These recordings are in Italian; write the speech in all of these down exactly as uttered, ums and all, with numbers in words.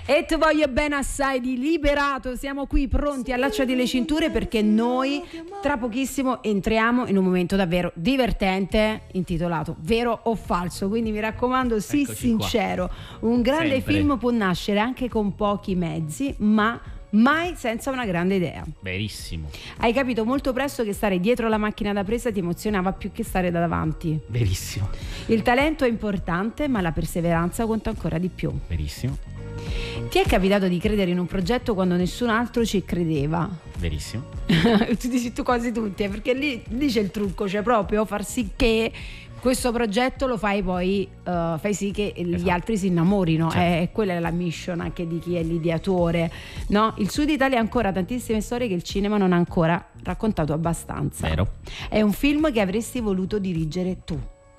E ti voglio bene assai di Liberato. Siamo qui pronti, allacciati le cinture, perché noi tra pochissimo entriamo in un momento davvero divertente intitolato Vero o Falso. Quindi mi raccomando, sii Eccoci sincero. qua. Un grande Sempre. film può nascere anche con pochi mezzi, ma mai senza una grande idea. Verissimo. Hai capito molto presto che stare dietro la macchina da presa ti emozionava più che stare da davanti. Verissimo. Il talento è importante, ma la perseveranza conta ancora di più. Verissimo. Ti è capitato di credere in un progetto quando nessun altro ci credeva? Verissimo. Tu dici tu quasi tutti, eh, perché lì, lì c'è il trucco, cioè proprio far sì che questo progetto lo fai poi, uh, fai sì che gli Esatto. altri si innamorino. Certo. È, quella è la mission anche di chi è l'ideatore, no? Il Sud Italia ha ancora tantissime storie che il cinema non ha ancora raccontato abbastanza. Vero. È un film che avresti voluto dirigere tu.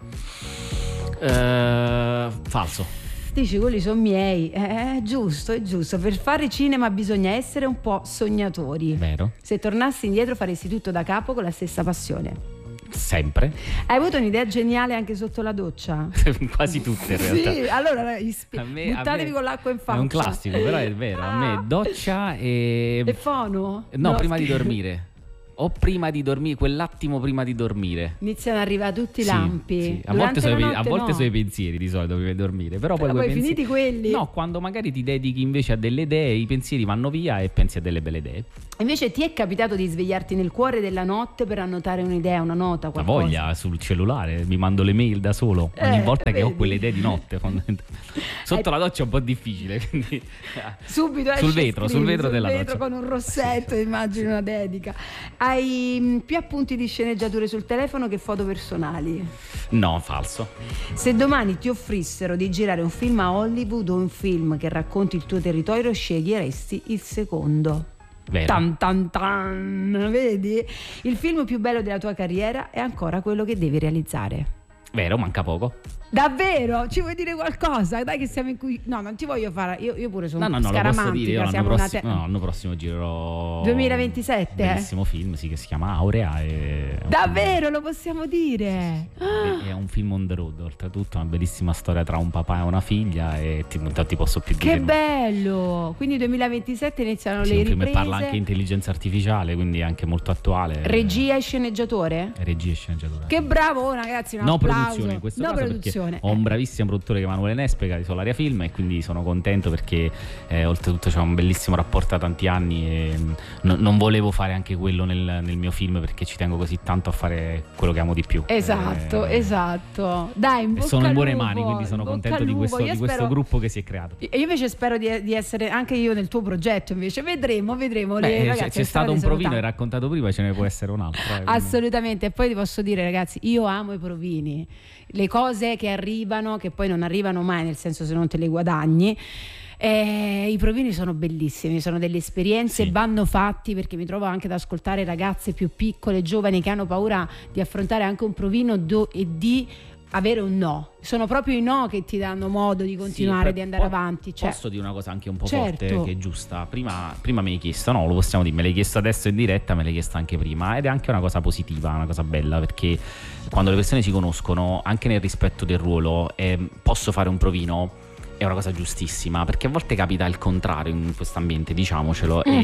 Eh, falso. Dici, quelli sono miei. È giusto, è giusto. Per fare cinema bisogna essere un po' sognatori. Vero. Se tornassi indietro faresti tutto da capo con la stessa passione. Sempre. Hai avuto un'idea geniale anche sotto la doccia? Quasi tutte in realtà. Sì, allora ispi- A me- a buttatevi me- con l'acqua in faccia. È un classico, però è vero. A me Ah. doccia e... E fono? No, prima di scherzo. dormire. O prima di dormire, quell'attimo prima di dormire. Iniziano ad arrivare tutti i Sì, lampi. sì. A Durante volte, sono, la i- a notte volte no. sono i pensieri di solito prima di dormire. Però, Però poi, quei poi pensieri- finiti quelli. No, quando magari ti dedichi invece a delle idee, i pensieri vanno via e pensi a delle belle idee. Invece ti è capitato di svegliarti nel cuore della notte per annotare un'idea, una nota, La qualcosa? voglia sul cellulare, mi mando le mail da solo ogni Eh, volta che ho vedi. quelle idee di notte. fondamentalmente. Sotto Eh. la doccia è un po' difficile. Quindi... Subito Sul esce vetro, sul scrivi, vetro della vetro doccia. con un rossetto, immagino una dedica. Hai mh, più appunti di sceneggiature sul telefono che foto personali. No, falso. Se domani ti offrissero di girare un film a Hollywood o un film che racconti il tuo territorio, sceglieresti il secondo. Vero. Tan tan tan, vedi? Il film più bello della tua carriera è ancora quello che devi realizzare. Vero, manca poco. Davvero? Ci vuoi dire qualcosa? Dai che siamo in cui... No, non ti voglio fare... Io, io pure sono No, no, no, lo posso scaramantica. dire. Io l'anno siamo una prossimo, te- no, l'anno prossimo girerò duemilaventisette, un eh? bellissimo film, sì, che si chiama Aurea. E è un Davvero, lo possiamo dire? film- è- È un film on the road, oltretutto, una bellissima storia tra un papà e una figlia. E ti, non ti posso più dire. Che bello! Quindi duemilaventisette iniziano Sì, le un film che riprese. parla anche di intelligenza artificiale, quindi è anche molto attuale. Regia e sceneggiatore? Regia e sceneggiatura. Che bravo, oh, ragazzi, un No applauso. produzione in questo no caso, produzione. perché ho un bravissimo produttore che è Emanuele Nespega di Solaria Film, e quindi sono contento perché eh, oltretutto c'è un bellissimo rapporto da tanti anni e mh, no- non volevo fare anche quello nel, nel mio film, perché ci tengo così tanto a fare quello che amo di più. Esatto, Eh, esatto. Dai, in e bocca sono in al buone lupo, mani, quindi sono in bocca contento al di lupo. questo, Io di questo spero- gruppo che si è creato. Io invece spero di, di essere anche io nel tuo progetto, invece vedremo, vedremo. Beh, le, c'è- ragazzi, c'è le stato strade un sono provino, hai tante. raccontato prima, ce ne può essere un altro. eh, quindi- Assolutamente, e poi ti posso dire, ragazzi, io amo i provini, le cose che arrivano, che poi non arrivano mai, nel senso se non te le guadagni. Eh, I provini sono bellissimi, sono delle esperienze, Sì. vanno fatti, perché mi trovo anche ad ascoltare ragazze più piccole, giovani, che hanno paura di affrontare anche un provino do- e di avere un no. Sono proprio i no che ti danno modo di continuare, Sì, di andare po- avanti. Cioè, Posso dire una cosa anche un po' Certo. forte, che è giusta. Prima, prima mi hai chiesto, no, lo possiamo dire, me l'hai chiesto adesso in diretta, me l'hai chiesto anche prima, ed è anche una cosa positiva, una cosa bella, perché quando le persone si conoscono, anche nel rispetto del ruolo, eh, posso fare un provino, è una cosa giustissima, perché a volte capita il contrario in questo ambiente, diciamocelo, e,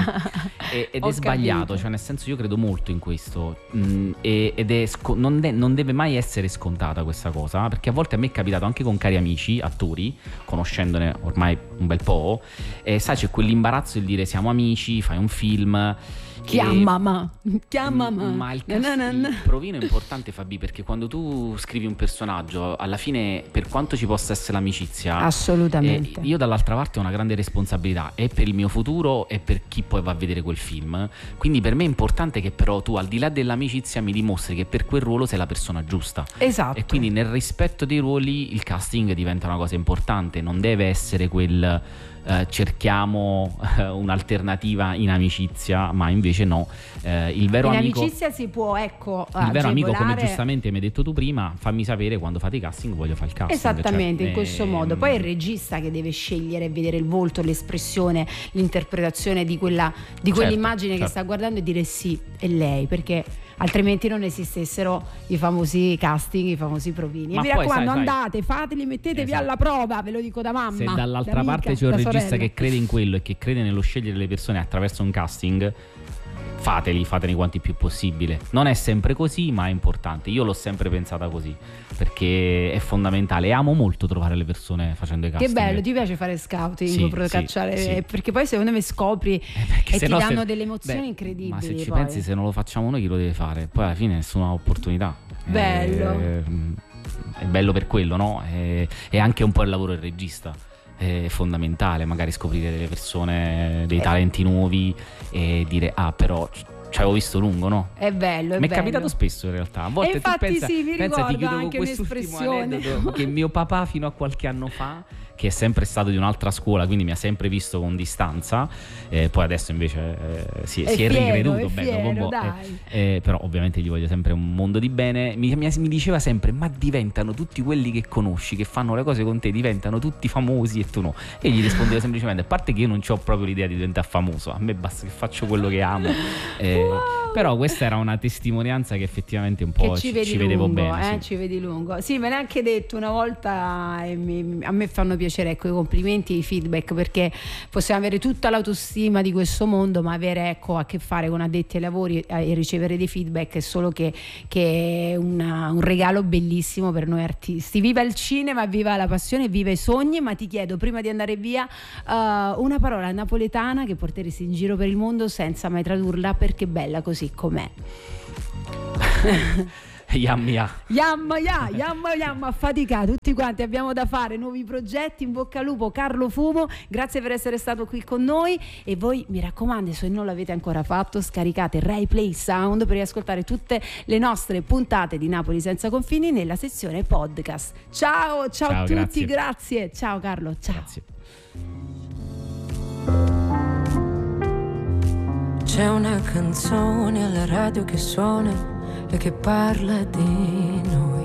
e- ed Ho è sbagliato, capito. cioè nel senso io credo molto in questo, mh, e- ed è sco- non, de- non deve mai essere scontata questa cosa, perché a volte a me è capitato anche con cari amici, attori, conoscendone ormai un bel po', e sai c'è quell'imbarazzo di dire siamo amici, fai un film... chiama ma, chiama ma. Ma il, Na, na, na, cast- na. il provino è importante, Fabi, perché quando tu scrivi un personaggio, alla fine, per quanto ci possa essere l'amicizia, Assolutamente. eh, io dall'altra parte ho una grande responsabilità, e per il mio futuro e per chi poi va a vedere quel film. Quindi per me è importante che però tu, al di là dell'amicizia, mi dimostri che per quel ruolo sei la persona giusta. Esatto. E quindi nel rispetto dei ruoli il casting diventa una cosa importante, non deve essere quel eh, cerchiamo eh, un'alternativa in amicizia, ma invece no, eh, il vero in amico amicizia si può, ecco, il vero amico, come agevolare- giustamente mi hai detto tu prima, fammi sapere quando fate i casting, voglio fare il casting. Esattamente, cioè, in questo ehm, modo. Poi è il regista che deve scegliere e vedere il volto, l'espressione, l'interpretazione di quella di Certo, quell'immagine che certo. sta guardando e dire sì, è lei, perché altrimenti non esistessero i famosi casting, i famosi provini. Ma e mi poi, raccomando, sai, sai, andate, fateli, mettetevi esatto. alla prova, ve lo dico da mamma. Se dall'altra da parte amica, c'è un da regista sorella. che crede in quello e che crede nello scegliere le persone attraverso un casting, fateli, fateli quanti più possibile. Non è sempre così, ma è importante. Io l'ho sempre pensata così, perché è fondamentale. E amo molto trovare le persone facendo i casting. Che bello, ti piace fare scouting, Sì, per sì, cacciare, sì. perché poi secondo me scopri Eh, e ti no, danno se- delle emozioni beh, incredibili. Ma se ci poi. pensi, se non lo facciamo noi, chi lo deve fare? Poi alla fine nessuna opportunità. Bello. Eh, è bello per quello, no? E è anche un po' il lavoro del regista. È fondamentale magari scoprire delle persone, dei Eh. talenti nuovi e dire ah però c- ci avevo visto lungo, no? È bello, è Mi è bello. capitato spesso in realtà. A volte E infatti tu pensa, sì, mi pensa, ti ricordo chiudo con anche quest'ultimo un'espressione. aneddoto che mio papà fino a qualche anno fa, che è sempre stato di un'altra scuola, quindi mi ha sempre visto con distanza, eh, poi adesso invece eh, si, È si è fiero, ricreduto, è beh, fiero, dopo un po', dai. eh, eh, però ovviamente gli voglio sempre un mondo di bene. Mi, mi- mi diceva sempre ma diventano tutti quelli che conosci, che fanno le cose con te, diventano tutti famosi e tu no. E gli rispondevo semplicemente, a parte che io non ho proprio l'idea di diventare famoso, a me basta che faccio quello che amo. Eh, Wow. Però questa era una testimonianza che effettivamente un po' Che ci, ci, vedi ci vedevo lungo, bene, eh? sì. Ci vedi lungo. Sì, me l'ha anche detto una volta e mi- a me fanno piacere, ecco, i complimenti e i feedback, perché possiamo avere tutta l'autostima di questo mondo, ma avere, ecco, a che fare con addetti ai lavori e ricevere dei feedback è solo che, che è una- un regalo bellissimo per noi artisti. Viva il cinema, viva la passione, viva i sogni. Ma ti chiedo, prima di andare via, uh, una parola napoletana che porteresti in giro per il mondo senza mai tradurla, perché è bella così com'è. Yammia. Yamma, ya, yamma, yamma, fatica, tutti quanti abbiamo da fare, nuovi progetti, in bocca al lupo. Carlo Fumo, grazie per essere stato qui con noi, e voi mi raccomando, se non l'avete ancora fatto, scaricate Rai Play Sound per riascoltare tutte le nostre puntate di Napoli Senza Confini nella sezione podcast. Ciao, ciao, Ciao, a tutti, grazie. grazie. Ciao Carlo, ciao. Grazie. C'è una canzone alla radio che suona e che parla di noi.